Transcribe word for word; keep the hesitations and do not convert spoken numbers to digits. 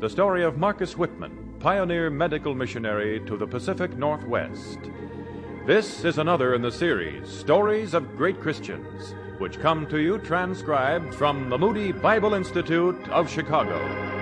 the story of Marcus Whitman, pioneer medical missionary to the Pacific Northwest. This is another in the series, Stories of Great Christians, which come to you transcribed from the Moody Bible Institute of Chicago.